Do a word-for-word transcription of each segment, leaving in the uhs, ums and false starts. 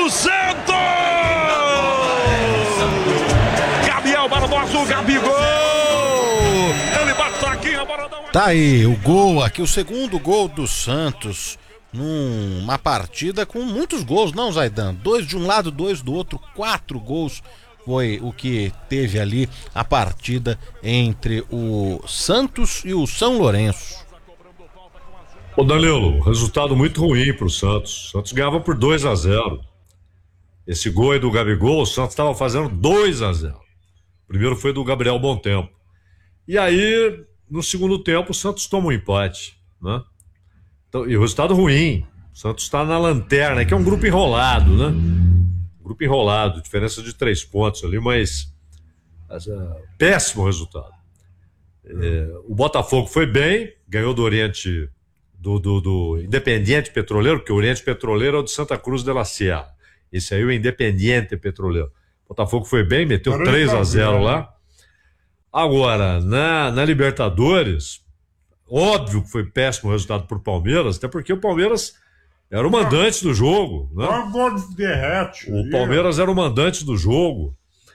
do Santos! Gabriel Barbosa, o Gabigol! Ele bate aqui, a bola dá uma... Tá aí o gol aqui, o segundo gol do Santos numa partida com muitos gols, não, Zaidan? Dois de um lado, dois do outro, quatro gols foi o que teve ali a partida entre o Santos e o São Lourenço. Ô Danilo, resultado muito ruim pro Santos. O Santos ganhava por dois a zero. Esse gol aí do Gabigol, o Santos estava fazendo dois a zero. O primeiro foi do Gabriel Bontempo. E aí, no segundo tempo, o Santos toma um empate, né? Então, e o resultado ruim. O Santos está na lanterna, que é um grupo enrolado, né? Grupo enrolado, diferença de três pontos ali, mas uh, péssimo resultado. É, o Botafogo foi bem, ganhou do Oriente, do, do, do Independiente Petroleiro, porque o Oriente Petroleiro é o de Santa Cruz de la Sierra. Esse aí é o Independiente Petroleiro. O Botafogo foi bem, meteu três a zero lá. Agora, na, na Libertadores, óbvio que foi péssimo o resultado pro Palmeiras, até porque o Palmeiras era o mandante do jogo, né? O Palmeiras era o mandante do jogo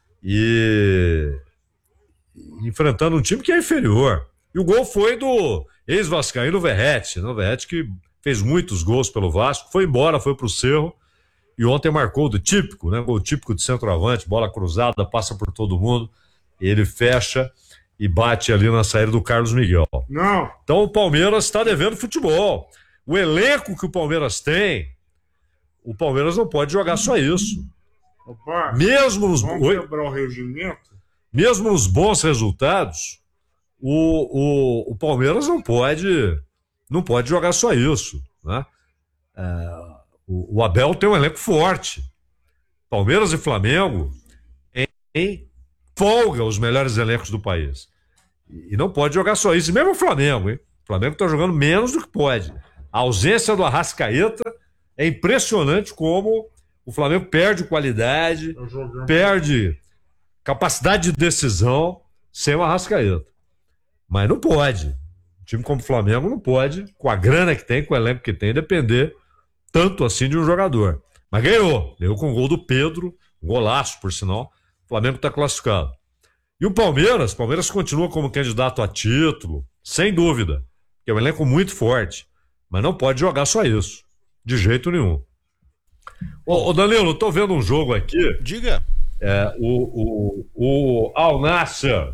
e enfrentando um time que é inferior. E o gol foi do ex-vascaíno Verratti, né? O Verratti que fez muitos gols pelo Vasco, foi embora, foi pro Cerro e ontem marcou do típico, né? Gol típico de centroavante, bola cruzada, passa por todo mundo, ele fecha e bate ali na saída do Carlos Miguel. Não. Então o Palmeiras está devendo futebol. O elenco que o Palmeiras tem, o Palmeiras não pode jogar só isso. Opa, mesmo nos, vamos quebrar o regimento? Mesmo nos bons resultados, o, o, o Palmeiras não pode, não pode jogar só isso, né? É, o, o Abel tem um elenco forte. Palmeiras e Flamengo em, em folga os melhores elencos do país. E, e não pode jogar só isso. E mesmo o Flamengo, hein? O Flamengo está jogando menos do que pode. A ausência do Arrascaeta é impressionante como o Flamengo perde qualidade, perde capacidade de decisão sem o Arrascaeta. Mas não pode. Um time como o Flamengo não pode, com a grana que tem, com o elenco que tem, depender tanto assim de um jogador. Mas ganhou. Ganhou com o gol do Pedro, um golaço, por sinal. O Flamengo está classificado. E o Palmeiras, o Palmeiras continua como candidato a título, sem dúvida. Que é um elenco muito forte. Mas não pode jogar só isso. De jeito nenhum. Ô, ô Danilo, eu tô vendo um jogo aqui. Diga. É, o, o, o Al Nassr,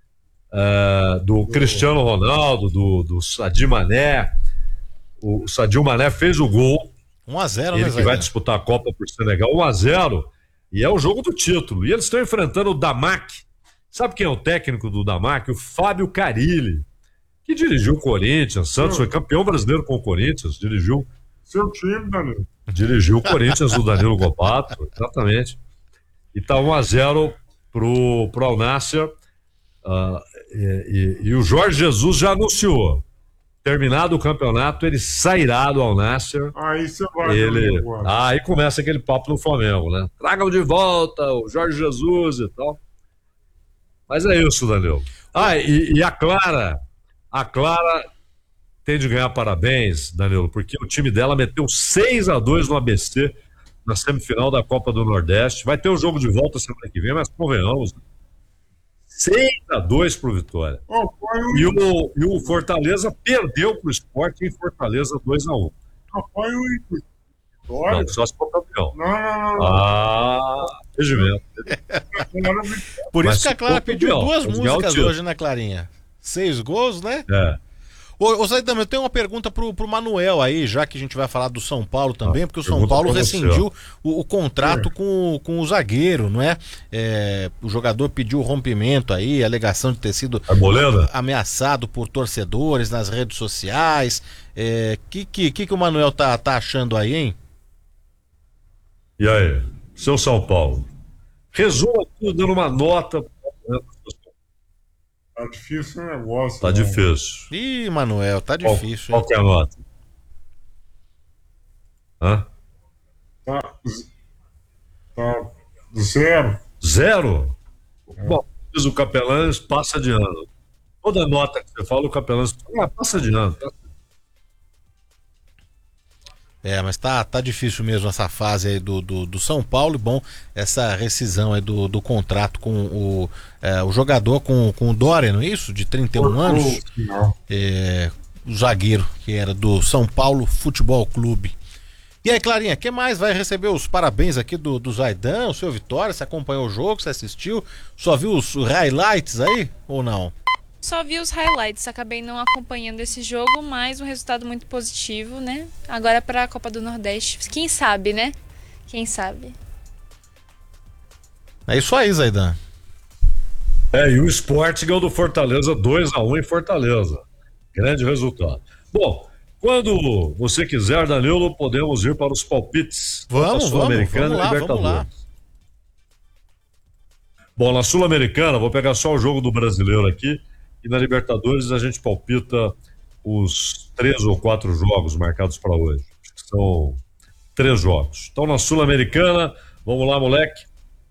é, do Cristiano Ronaldo, do, do Sadio Mané. O Sadio Mané fez o gol. um a zero, Ele né, que Zé? vai disputar a Copa por Senegal. um a zero. E é o jogo do título. E eles estão enfrentando o Damac. Sabe quem é o técnico do Damac? O Fábio Carille, que dirigiu o Corinthians. Santos foi campeão brasileiro com o Corinthians. Dirigiu. Seu time, Danilo. Dirigiu o Corinthians do Danilo Gobato. Exatamente. E tá um a zero pro, pro Al Nassr. Uh, e, e, e o Jorge Jesus já anunciou. Terminado o campeonato, ele sairá do Al Nassr. Aí você vai. Ele... Ah, aí começa aquele papo no Flamengo, né? Tragam de volta o Jorge Jesus e tal. Mas é isso, Danilo. Ah, e, e a Clara, a Clara tem de ganhar parabéns, Danilo, porque o time dela meteu seis a dois no A B C na semifinal da Copa do Nordeste. Vai ter o jogo de volta semana que vem, mas convenhamos. seis a dois pro Vitória. Oh, e, o, e o Fortaleza perdeu pro Sport em Fortaleza dois a um. Apoio o Vitória. Não, só se for campeão. Não, não, não. Ah, regimento. Por isso Mas que a Clara ficou pediu campeão, duas vamos ganhar o músicas título. hoje, né, Clarinha? Seis gols, né? É. Ô, ô Zaidan, eu tenho uma pergunta pro, pro Manuel aí, já que a gente vai falar do São Paulo também, Ah, porque o São pergunta Paulo pra você, rescindiu o, o contrato com, o- com o zagueiro, não é? É, o jogador pediu o rompimento aí, alegação de ter sido Arboleda? ameaçado por torcedores nas redes sociais. É, que, que, que que o Manuel tá, tá achando aí, hein? E aí, seu São Paulo? Resuma tudo dando uma nota. Tá difícil o negócio. Tá né? difícil. Ih, Manuel, tá Qual, difícil, qual hein? que é a nota? Hã? Tá, z- tá zero. Zero? Bom, diz o Capelães, passa de ano. Toda nota que você fala, o Capelães ah, passa de ano. É, mas tá, tá difícil mesmo essa fase aí do, do, do São Paulo. E bom, essa rescisão aí do, do contrato com o, é, o jogador com, com o Dória, não é isso? De trinta e um anos. Não. É, o zagueiro que era do São Paulo Futebol Clube. E aí, Clarinha, quem mais vai receber os parabéns aqui do, do Zaidan, o seu Vitória? Você acompanhou o jogo, você assistiu? Só viu os highlights aí ou não? Só vi os highlights, acabei não acompanhando esse jogo, mas um resultado muito positivo, né? Agora para a Copa do Nordeste, quem sabe, né? Quem sabe. É isso aí, Zaidan. É, e o Sport ganhou do Fortaleza dois a um em Fortaleza. Grande resultado. Bom, quando você quiser, Danilo, podemos ir para os palpites. Vamos, da Sul-Americana vamos, e vamos lá, Libertadores. vamos lá. Bom, na Sul-Americana, vou pegar só o jogo do brasileiro aqui. E na Libertadores a gente palpita os três ou quatro jogos marcados para hoje. Acho que são três jogos. Então na Sul-Americana, vamos lá, moleque.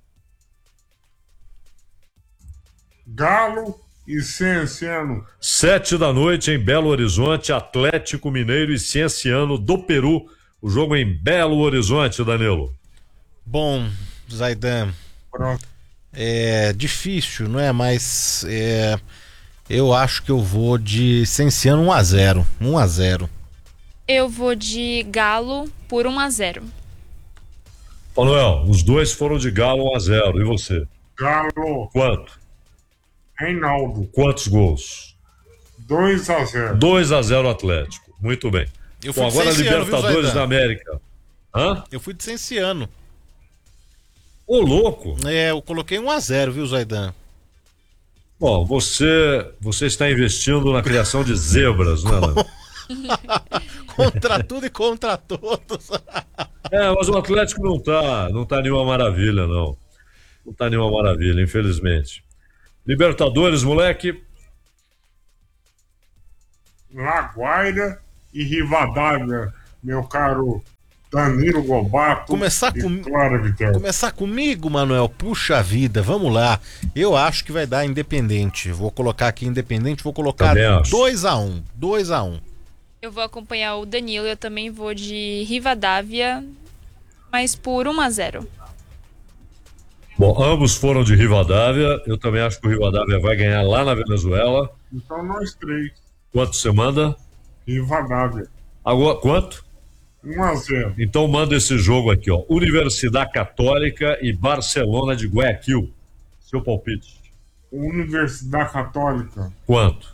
Galo e Cienciano. Sete da noite em Belo Horizonte, Atlético Mineiro e Cienciano do Peru. O jogo em Belo Horizonte, Danilo. Bom, Zaidan, Pronto. é difícil, não é? Mas é, eu acho que eu vou de Cienciano um a zero. um a zero. Eu vou de Galo por um a zero. Manuel, os dois foram de Galo um a zero. E você? Galo. Quanto? Reinaldo. Quantos gols? dois a zero. dois a zero Atlético. Muito bem. Eu fui Bom, de agora Cienciano, viu, Libertadores Zaidan? da América. Hã? Eu fui de Cienciano. Ô, louco! É, eu coloquei um a zero, viu, Zaidan? Bom, você, você está investindo na criação de zebras, né, Ana? Contra tudo e contra todos. É, mas o Atlético não tá, não tá nenhuma maravilha, não. Não tá nenhuma maravilha, infelizmente. Libertadores, moleque. Laguaira e Rivadavia, meu caro Danilo Gobato. Começar e com- Clara Vitel. Começar comigo, Manuel. Puxa vida, vamos lá. Eu acho que vai dar Independente. Vou colocar aqui Independente, vou colocar Também acho. dois a um. dois a um. Eu vou acompanhar o Danilo, eu também vou de Rivadavia, mas por um a zero. Bom, ambos foram de Rivadavia. Eu também acho que o Rivadavia vai ganhar lá na Venezuela. Então nós três. Quanto você manda? Rivadavia. Agora, quanto? um a zero. Então manda esse jogo aqui, ó. Universidade Católica e Barcelona de Guayaquil. Seu palpite. Universidade Católica. Quanto?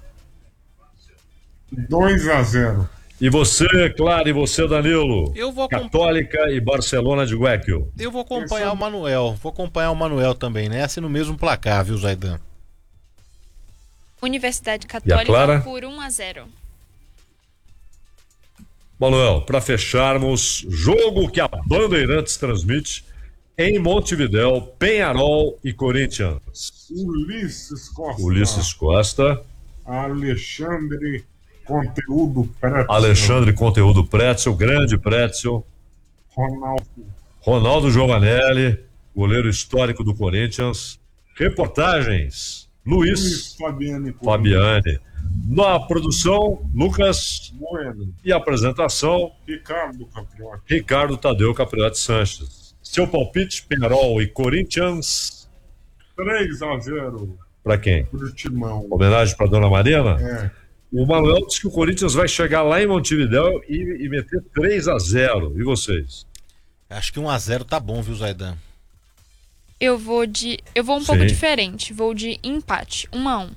dois a zero. E você, claro, e você, Danilo? Eu vou acom- Católica e Barcelona de Guayaquil. Eu vou acompanhar o Manuel. Vou acompanhar o Manuel também, né? Assim no mesmo placar, viu, Zaidan? Universidade Clara? Católica por um a zero. Manuel, para fecharmos, jogo que a Bandeirantes transmite em Montevidéu, Penharol e Corinthians. Ulisses Costa. Ulisses Costa, Alexandre Conteúdo Pretzel. Alexandre Conteúdo Pretzel, grande Pretzel, Ronaldo. Ronaldo Giovanelli, goleiro histórico do Corinthians. Reportagens, Luiz Luiz Fabiane. Fabiane. Na produção, Lucas. Bueno. E apresentação, Ricardo Capriotti. Ricardo Tadeu Capriotti Sanches. Seu palpite, Penharol e Corinthians. três a zero Para quem? pro Timão. Homenagem para Dona Marina? É. O Manuel disse que o Corinthians vai chegar lá em Montevidéu e, e meter três a zero. E vocês? Acho que um a zero tá bom, viu, Zaidan? Eu vou de. Eu vou um pouco Sim. diferente. Vou de empate. um a um.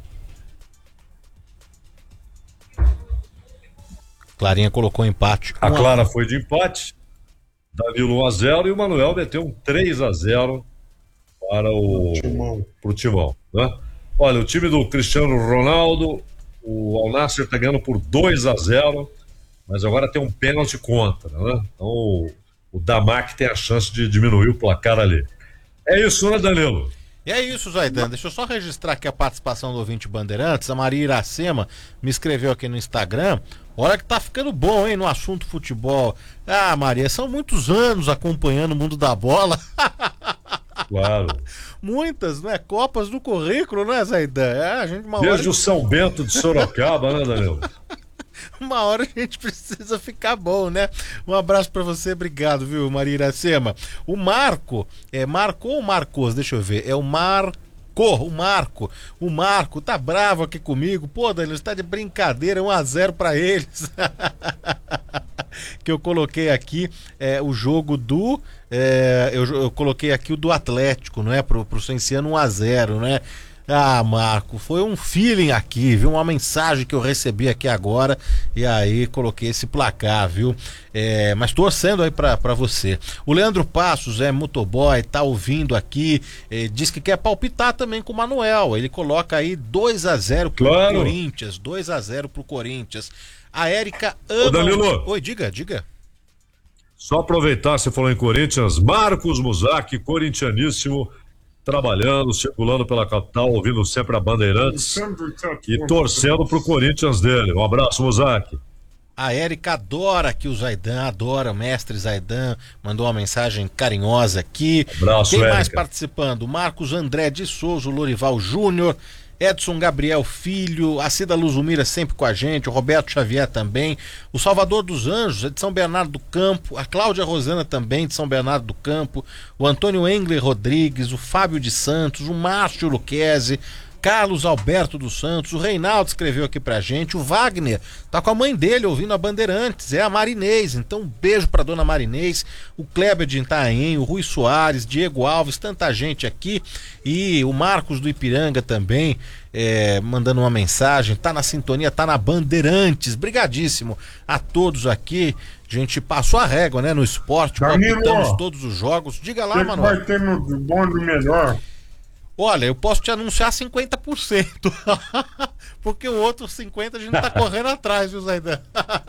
Clarinha colocou empate. A Um a- Clara foi de empate. Danilo um a zero e o Manuel meteu um três a zero para o Timão. pro Timão, né? Olha, o time do Cristiano Ronaldo, o Al Nassr está ganhando por dois a zero, mas agora tem um pênalti contra, né? Então o, o Damac tem a chance de diminuir o placar ali. É isso, né, Danilo? E é isso, Zaidan. Deixa eu só registrar aqui a participação do ouvinte Bandeirantes. A Maria Iracema me escreveu aqui no Instagram. Olha que tá ficando bom, hein, no assunto futebol. Ah, Maria, são muitos anos acompanhando o mundo da bola. Claro. Muitas, né? Copas do currículo, né, Zaidan? É, a gente uma hora... Desde o São Bento de Sorocaba, né, Danilo? Uma hora a gente precisa ficar bom, né? Um abraço pra você, obrigado, viu, Maria Iracema. O Marco, é Marco ou Marcos? Deixa eu ver, é o Marco. O Marco, o Marco tá bravo aqui comigo. Pô, Danilo, você tá de brincadeira, um a zero pra eles. Que eu coloquei aqui é, o jogo do é, eu, eu coloquei aqui o do Atlético, não é? Pro, pro Cienciano um a zero, né? Ah, Marco, foi um feeling aqui, viu? Uma mensagem que eu recebi aqui agora e aí coloquei esse placar, viu? É, mas torcendo aí pra, pra você. O Leandro Passos, é motoboy, tá ouvindo aqui, é, diz que quer palpitar também com o Manuel. Ele coloca aí dois a zero pro Claro. Corinthians, dois a zero pro Corinthians. A Érica ama... Ô, Danilo. Oi, diga, diga. Só aproveitar, você falou em Corinthians, Marcos Muzaki, corintianíssimo, trabalhando, circulando pela capital, ouvindo sempre a Bandeirantes e torcendo pro Corinthians dele. Um abraço, Muzaki. A Érica adora aqui o Zaidan, adora o mestre Zaidan, mandou uma mensagem carinhosa aqui. Abraço, Quem mais Érica. participando? Marcos André de Souza, o Lorival Júnior, Edson Gabriel Filho, a Cida Luzumira sempre com a gente, o Roberto Xavier também, o Salvador dos Anjos, é de São Bernardo do Campo, a Cláudia Rosana também de São Bernardo do Campo, o Antônio Engler Rodrigues, o Fábio de Santos, o Márcio Luquezzi, Carlos Alberto dos Santos, o Reinaldo escreveu aqui pra gente, o Wagner tá com a mãe dele ouvindo a Bandeirantes, é a Marinês, então um beijo pra dona Marinês, o Kleber de Itaém, o Rui Soares, Diego Alves, tanta gente aqui, e o Marcos do Ipiranga também, é, mandando uma mensagem, tá na sintonia, tá na Bandeirantes, brigadíssimo a todos aqui, a gente passou a régua, né, no esporte, Danilo, palpitamos todos os jogos, diga lá, O que, que Manuel. vai ter no bom e no melhor? Olha, eu posso te anunciar cinquenta por cento. Porque o outro cinquenta por cento a gente tá correndo atrás, viu, Zaidan?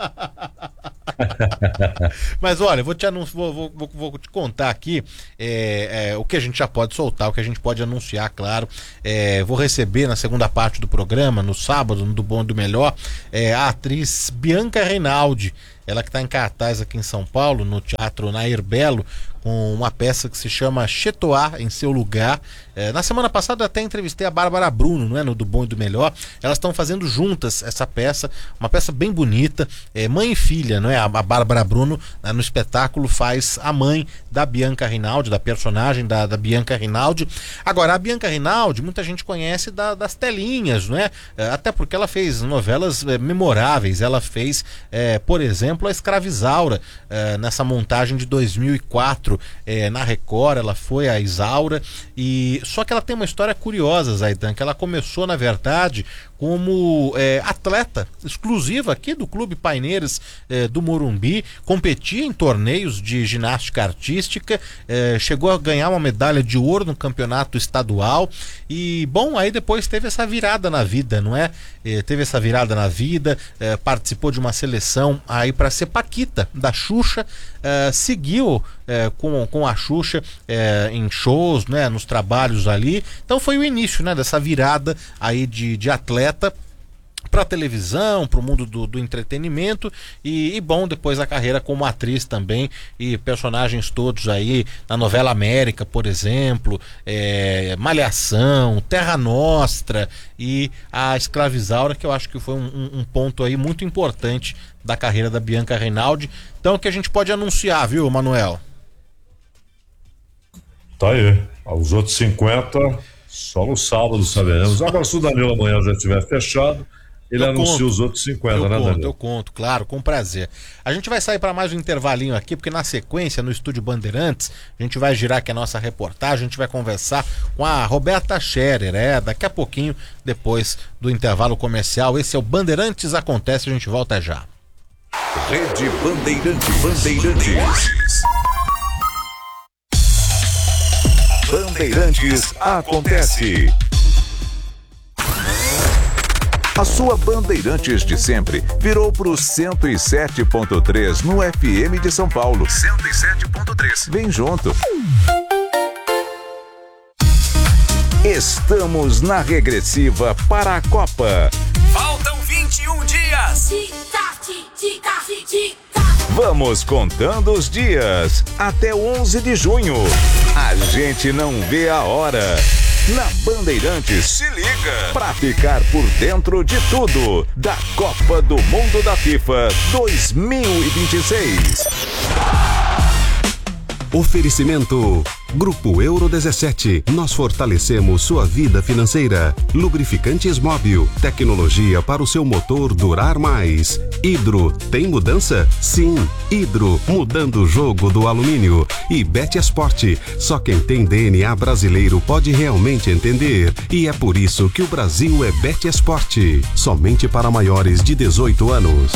Mas olha, vou te, anun... vou, vou, vou, vou te contar aqui é, é, o que a gente já pode soltar, o que a gente pode anunciar, claro. É, vou receber na segunda parte do programa, no sábado, no Do Bom e do Melhor, é, a atriz Bianca Reinaldi. Ela que está em cartaz aqui em São Paulo, no Teatro Nair Belo, com uma peça que se chama Chetoá em Seu Lugar. É, na semana passada eu até entrevistei a Bárbara Bruno, não é, no Do Bom e do Melhor. Elas estão fazendo juntas essa peça, uma peça bem bonita, é, mãe e filha, não é? A, a Bárbara Bruno, né, no espetáculo, faz a mãe da Bianca Reinaldi, da personagem da, da Bianca Reinaldi. Agora, a Bianca Reinaldi, muita gente conhece da, das telinhas, não é? É, até porque ela fez novelas é, memoráveis. Ela fez, é, por exemplo, a Escravizaura, é, nessa montagem de dois mil e quatro, é, na Record. Ela foi a Isaura, e só que ela tem uma história curiosa, Zaidan, que ela começou, na verdade, como é, atleta exclusiva aqui do Clube Paineiras é, do Morumbi, competia em torneios de ginástica artística, é, chegou a ganhar uma medalha de ouro no campeonato estadual, e bom, aí depois teve essa virada na vida, não é? É, teve essa virada na vida, é, participou de uma seleção aí para ser Paquita da Xuxa, é, seguiu é, com, com a Xuxa é, em shows, né, nos trabalhos ali. Então foi o início, né, dessa virada aí de, de atleta para televisão, para o mundo do, do entretenimento, e, e bom, depois a carreira como atriz também, e personagens todos aí na novela América, por exemplo, é, Malhação, Terra Nostra e a Escravizaura, que eu acho que foi um, um, um ponto aí muito importante da carreira da Bianca Reinaldi. Então, o que a gente pode anunciar, viu, Manuel? Tá aí. Os outros cinquenta, só no sábado saberemos. Agora, se o Danilo amanhã já estiver fechado, ele Eu anuncia conto. os outros cinquenta, eu né, conto, Danilo? Eu conto, claro, com prazer. A gente vai sair para mais um intervalinho aqui, porque na sequência, no Estúdio Bandeirantes, a gente vai girar aqui a nossa reportagem, a gente vai conversar com a Roberta Scherer, é, daqui a pouquinho, depois do intervalo comercial. Esse é o Bandeirantes Acontece, a gente volta já. Rede Bandeirantes. Bandeirantes. Bandeirantes Acontece. A sua Bandeirantes de sempre virou pro cento e sete ponto três no F M de São Paulo. cento e sete ponto três. Vem junto. Estamos na regressiva para a Copa. Faltam vinte e um dias. Vamos contando os dias até onze de junho. A gente não vê a hora. Na Bandeirantes, se liga pra ficar por dentro de tudo da Copa do Mundo da FIFA dois mil e vinte e seis. Oferecimento Grupo Euro dezessete. Nós fortalecemos sua vida financeira. Lubrificantes Móbil. Tecnologia para o seu motor durar mais. Hidro. Tem mudança? Sim. Hidro. Mudando o jogo do alumínio. E Bet Esporte. Só quem tem D N A brasileiro pode realmente entender. E é por isso que o Brasil é Bet Esporte. Somente para maiores de dezoito anos.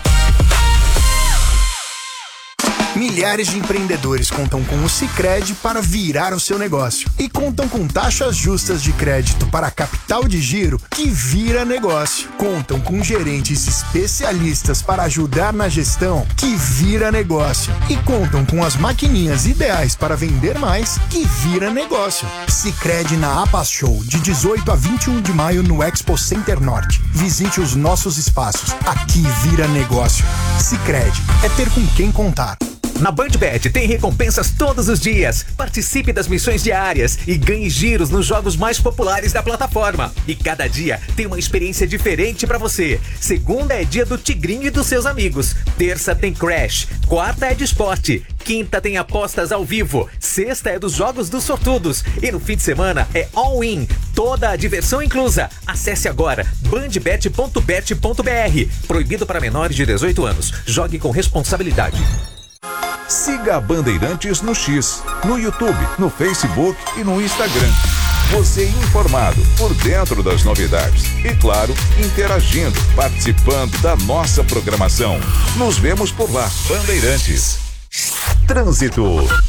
Milhares de empreendedores contam com o Sicredi para virar o seu negócio. E contam com taxas justas de crédito para capital de giro que vira negócio. Contam com gerentes especialistas para ajudar na gestão que vira negócio. E contam com as maquininhas ideais para vender mais que vira negócio. Sicredi na Apas Show, de dezoito a vinte e um de maio no Expo Center Norte. Visite os nossos espaços. Aqui vira negócio. Sicredi é ter com quem contar. Na BandBet tem recompensas todos os dias. Participe das missões diárias e ganhe giros nos jogos mais populares da plataforma. E cada dia tem uma experiência diferente pra você. Segunda é dia do Tigrinho e dos seus amigos. Terça tem Crash. Quarta é de esporte. Quinta tem apostas ao vivo. Sexta é dos jogos dos sortudos. E no fim de semana é all-in. Toda a diversão inclusa. Acesse agora bandbet ponto bet ponto br. Proibido para menores de dezoito anos. Jogue com responsabilidade. Siga a Bandeirantes no X, no YouTube, no Facebook e no Instagram. Você informado, por dentro das novidades. E claro, interagindo, participando da nossa programação. Nos vemos por lá. Bandeirantes. Trânsito.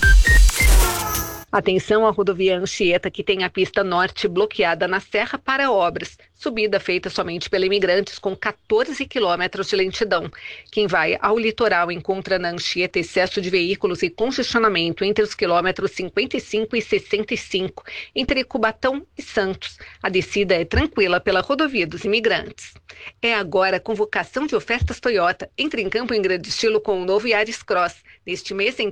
Atenção à rodovia Anchieta, que tem a pista norte bloqueada na Serra para obras. Subida feita somente pela Imigrantes com quatorze quilômetros de lentidão. Quem vai ao litoral encontra na Anchieta excesso de veículos e congestionamento entre os quilômetros cinquenta e cinco e sessenta e cinco, entre Cubatão e Santos. A descida é tranquila pela rodovia dos Imigrantes. É agora a convocação de ofertas Toyota. Entre em campo em grande estilo com o novo Yaris Cross. Neste mês, em